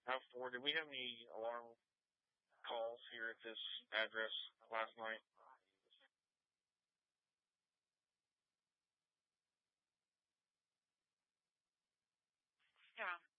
How for? Did we have any alarm calls here at this address last night? Yeah.